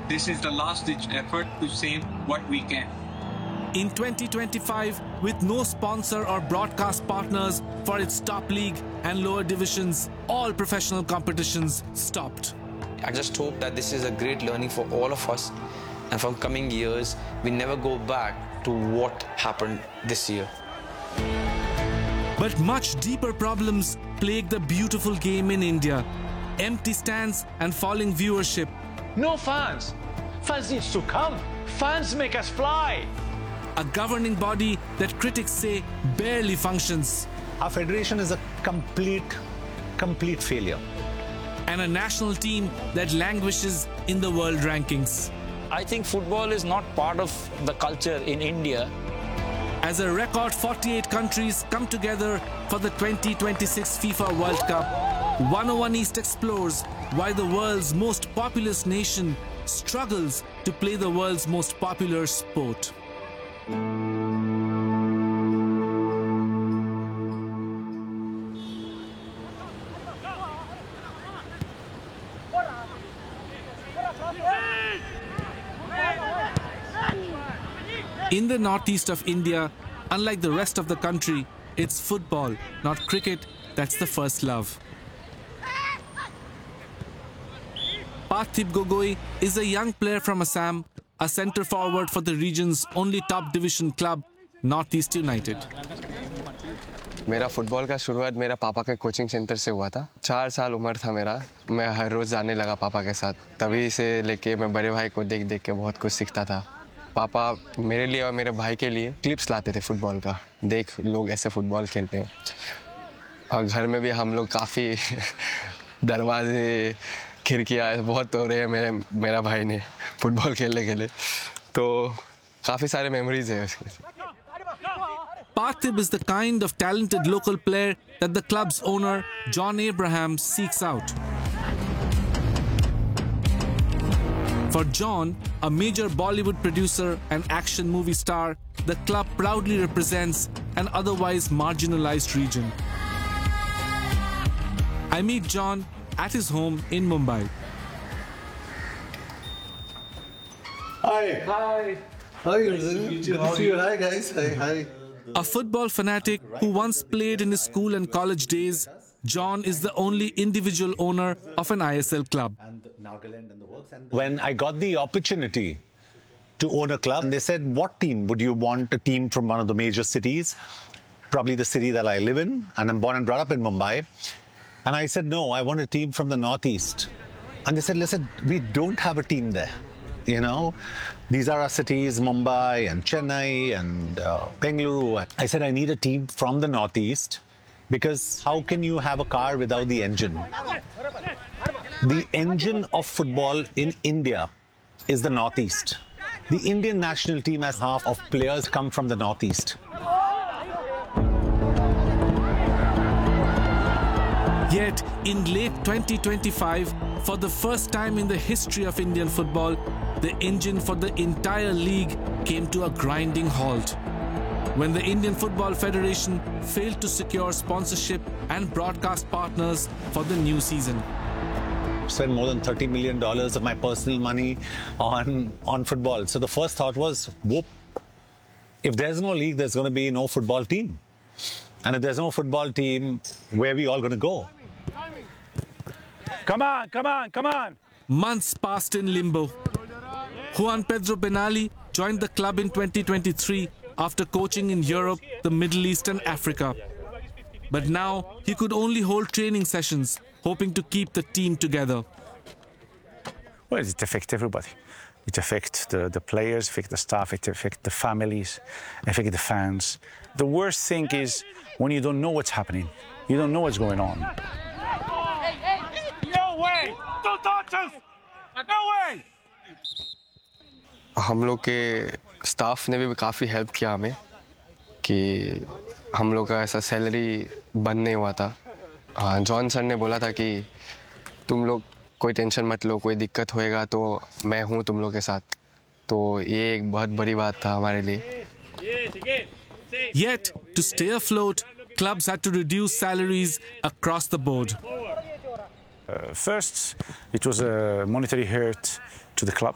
This is the last-ditch effort to save what we can. In 2025, with no sponsor or broadcast partners for its top league and lower divisions, all professional competitions stopped. I just hope that this is a great learning for all of us, and for coming years, we never go back to what happened this year. But much deeper problems plague the beautiful game in India. Empty stands and falling viewership. No fans. Fans need to come. Fans make us fly. A governing body that critics say barely functions. Our federation is a complete failure. And a national team that languishes in the world rankings. I think football is not part of the culture in India. As a record 48 countries come together for the 2026 FIFA World Cup, 101 East explores why the world's most populous nation struggles to play the world's most popular sport. In the northeast of India, unlike the rest of the country, it's football, not cricket, that's the first love. Parthiv Gogoi is a young player from Assam, a centre forward for the region's only top division club, Northeast United. मेरा football का शुरुआत मेरा पापा के coaching centre से हुआ था। 4 साल उम्र था मेरा, मैं हर रोज़ जाने लगा पापा के साथ। तभी से लेके मैं बड़े भाई को देख देख के बहुत कुछ सीखता था। पापा मेरे लिए और मेरे भाई के लिए क्लिप्स लाते थे फुटबॉल का, देख लोग ऐसे फुटबॉल खेलते हैं। और घर में भी हम लोग काफ़ी दरवाजे खिड़कियाँ बहुत तोड़े हैं मेरा भाई ने फुटबॉल खेलने के लिए, तो काफ़ी सारे मेमोरीज है उसके। Parthiv is the kind of talented local player that the club's owner, John Abraham, seeks out. For John, a major Bollywood producer and action movie star, the club proudly represents an otherwise marginalized region. I meet John at his home in Mumbai. Hi. Hi. How are you? Good to see you. Hi, guys. Hi. A football fanatic who once played in his school and college days, John is the only individual owner of an ISL club. When I got the opportunity to own a club, they said, what team would you want? A team from one of the major cities, probably the city that I live in, and I'm born and brought up in Mumbai. And I said, no, I want a team from the Northeast. And they said, listen, we don't have a team there. You know, these are our cities, Mumbai and Chennai and Bengaluru. I said, I need a team from the Northeast, because how can you have a car without the engine? The engine of football in India is the Northeast. The Indian national team has half of players come from the Northeast. Yet, in late 2025, for the first time in the history of Indian football, the engine for the entire league came to a grinding halt when the Indian Football Federation failed to secure sponsorship and broadcast partners for the new season. Spent more than $30 million of my personal money on football. So the first thought was, whoop, if there's no league, there's going to be no football team. And if there's no football team, where are we all going to go? Come on, come on, come on. Months passed in limbo. Juan Pedro Benali joined the club in 2023 after coaching in Europe, the Middle East and Africa. But now he could only hold training sessions, hoping to keep the team together. Well, it affects everybody. It affects the players, it affects the staff, it affects the families, it affects the fans. The worst thing is when you don't know what's happening. You don't know what's going on. No way! Don't touch us! No way! हम लोग के staff ने भी काफ़ी help किया हमें कि हम लोग का ऐसा सैलरी बंद नहीं हुआ था। हाँ, जॉन सर ने बोला था कि तुम लोग कोई टेंशन मत लो, कोई दिक्कत होएगा तो मैं हूँ तुम लोग के साथ। तो ये एक बहुत बड़ी बात था हमारे लिए। Yet, to stay afloat, clubs had to reduce salaries across the board. First, it was a monetary hurt to the clubs.